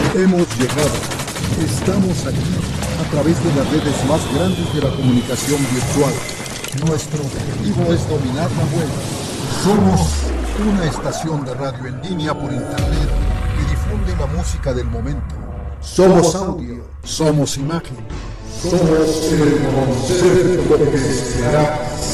Hemos llegado. Estamos aquí a través de las redes más grandes de la comunicación virtual. Nuestro objetivo es dominar la web. Somos una estación de radio en línea por internet que difunde la música del momento. Somos audio, somos imagen, somos el concepto que se hará